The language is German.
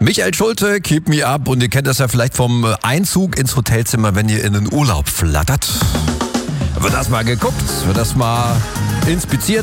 Michael Schulte, Keep Me Up. Und ihr kennt das ja vielleicht vom Einzug ins Hotelzimmer, wenn ihr in den Urlaub flattert. Wird das mal geguckt, wird das mal inspiziert.